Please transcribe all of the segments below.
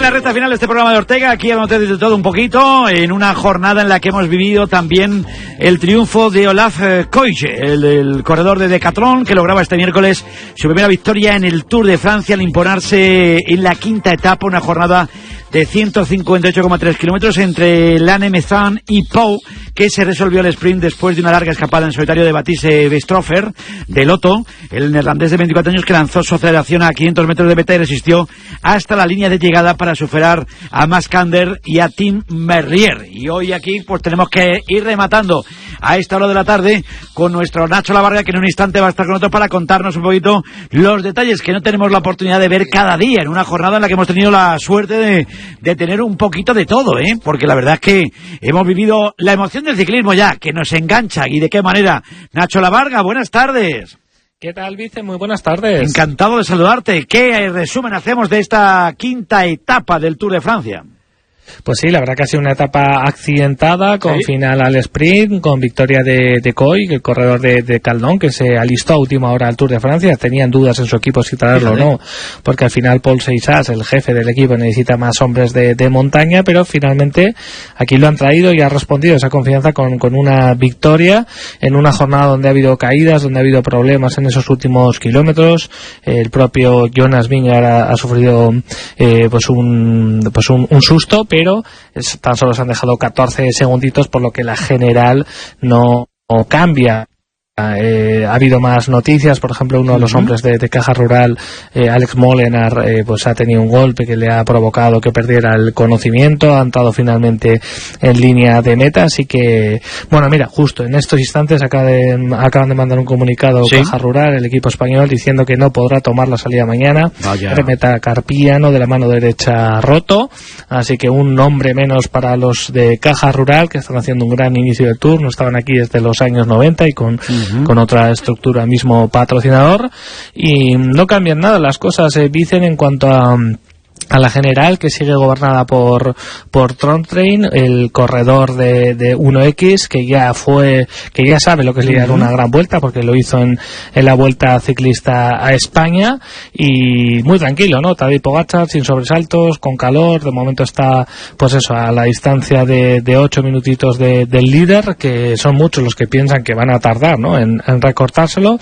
la recta final de este programa de Ortega, aquí vamos a de todo un poquito, en una jornada en la que hemos vivido también el triunfo de Olaf Koijge, el corredor de Decathlon, que lograba este miércoles su primera victoria en el Tour de Francia al imponerse en la quinta etapa, una jornada de 158,3 kilómetros entre Lannemezan y Pau, que se resolvió el sprint después de una larga escapada en solitario de Baptiste Westrofer de Lotto, el neerlandés de 24 años que lanzó su aceleración a 500 metros de meta y resistió hasta la línea de llegada para superar a Maskander y a Tim Merlier. Y hoy aquí pues tenemos que ir rematando a esta hora de la tarde con nuestro Nacho Lavarga, que en un instante va a estar con nosotros para contarnos un poquito los detalles que no tenemos la oportunidad de ver cada día en una jornada en la que hemos tenido la suerte de tener un poquito de todo, porque la verdad es que hemos vivido la emoción del ciclismo ya, que nos engancha. ¿Y de qué manera? Nacho Lavarga, buenas tardes. ¿Qué tal, Vice? Muy buenas tardes. Encantado de saludarte. ¿Qué resumen hacemos de esta quinta etapa del Tour de Francia? Pues sí, la verdad que ha sido una etapa accidentada, con final al sprint, con victoria de Koijge, el corredor de Decathlon, que se alistó a última hora al Tour de Francia. Tenían dudas en su equipo si traerlo o no, porque al final Paul Seixas, el jefe del equipo, necesita más hombres de montaña, pero finalmente aquí lo han traído y ha respondido esa confianza con una victoria en una jornada donde ha habido caídas, donde ha habido problemas en esos últimos kilómetros. El propio Jonas Vingegaard ha sufrido un susto, pero tan solo se han dejado 14 segunditos, por lo que la general no cambia. Ha habido más noticias, por ejemplo, uno de los hombres de Caja Rural, Alex Molenaar, pues ha tenido un golpe que le ha provocado que perdiera el conocimiento, ha entrado finalmente en línea de meta, así que, bueno, mira, justo en estos instantes acaban de mandar un comunicado Caja Rural, el equipo español, diciendo que no podrá tomar la salida mañana. Metacarpiano de la mano derecha roto, así que un nombre menos para los de Caja Rural, que están haciendo un gran inicio de Tour, no estaban aquí desde los años 90 y con otra estructura, mismo patrocinador, y no cambian nada las cosas, dicen, en cuanto a la general, que sigue gobernada por Trondheim, el corredor de 1X, que ya sabe lo que es lidiar una gran vuelta, porque lo hizo en la Vuelta Ciclista a España, y muy tranquilo, ¿no? Tadej Pogačar sin sobresaltos, con calor, de momento está, pues eso, a la distancia de 8 minutitos del líder, que son muchos los que piensan que van a tardar, ¿no?, en recortárselo.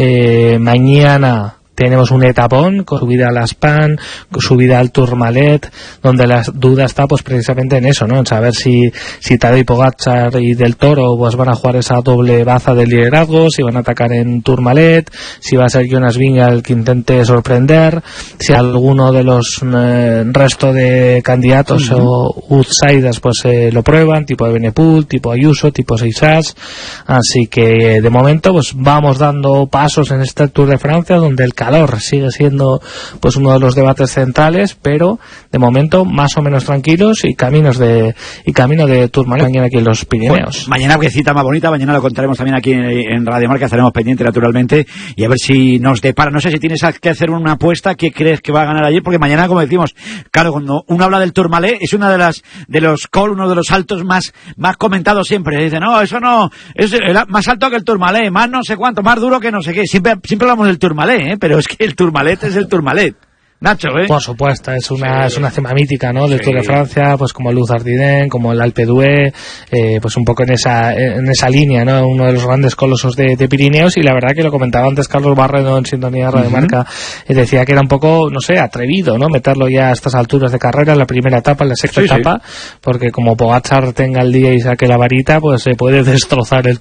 Mañana tenemos un etapón con subida a Las Pan, subida al Tourmalet, donde la duda está pues precisamente en eso, ¿no?, en saber si Tadej Pogačar y Del Toro pues van a jugar esa doble baza de liderazgo, si van a atacar en Tourmalet, si va a ser Jonas Vingegaard el que intente sorprender, si alguno de los resto de candidatos o outsiders pues lo prueban, tipo de Benepul, tipo Ayuso, tipo Seixas. Así que de momento pues vamos dando pasos en este Tour de Francia, donde el calor sigue siendo pues uno de los debates centrales, pero de momento más o menos tranquilos y camino de Tourmalet mañana aquí en los Pirineos. Bueno, mañana qué cita más bonita, mañana lo contaremos también aquí en Radio Marca, estaremos pendientes naturalmente y a ver si nos depara. No sé si tienes que hacer una apuesta, ¿qué crees que va a ganar ayer? Porque mañana, como decimos, claro, cuando uno habla del Tourmalet es una de los call, uno de los saltos más comentados siempre. Dice, no, eso no, es más alto que el Tourmalet, más no sé cuánto, más duro que no sé qué. Siempre hablamos del Tourmalet, pero es que el Tourmalet es el Tourmalet. Nacho, Por supuesto, es una cima mítica, ¿no?, del Tour de Francia, pues como el Luz Ardiden, como el Alpe d'Huez, pues un poco en esa línea, ¿no?, uno de los grandes colosos de Pirineos. Y la verdad que lo comentaba antes Carlos Barredo en Sintonía Radio Marca, decía que era un poco, no sé, atrevido, ¿no?, meterlo ya a estas alturas de carrera, en la primera etapa, en la sexta etapa, porque como Pogačar tenga el día y saque la varita, pues se puede destrozar el